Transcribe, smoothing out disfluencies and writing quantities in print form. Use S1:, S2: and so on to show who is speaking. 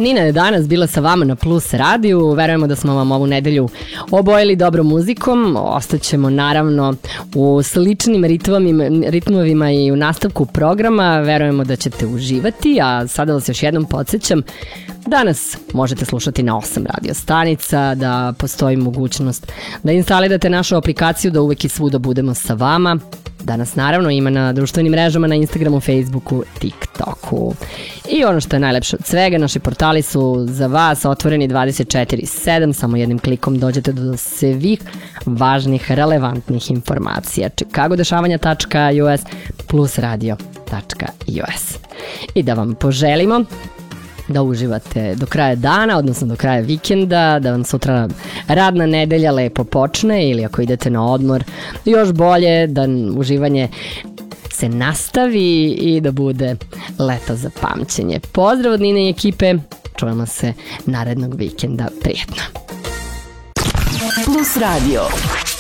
S1: Nina je danas bila sa vama na Plus radiju. Verujemo da smo vam ovu nedelju obojili dobrom muzikom. Ostaćemo naravno u sličnim ritmovima i u nastavku programa. Verujemo da ćete uživati, a sada vas još jednom podsjećam, danas možete slušati na 8 radio stanica, da postoji mogućnost da instalirate našu aplikaciju, da uvek i svuda budemo sa vama. Danas naravno ima na društvenim mrežama, na Instagramu, Facebooku, TikToku. I ono što je najlepše od svega, naši portali su za vas otvoreni 24/7, samo jednim klikom dođete do svih važnih, relevantnih informacija. chicagodešavanja.us plus radio.us. I da vam poželimo da uživate do kraja dana, odnosno do kraja vikenda, da vam sutra radna nedelja lepo počne, ili ako idete na odmor, još bolje da uživanje se nastavi i da bude leto za pamćenje. Pozdrav od Nine i ekipe, čujemo se narednog vikenda, prijetno.
S2: Plus Radio.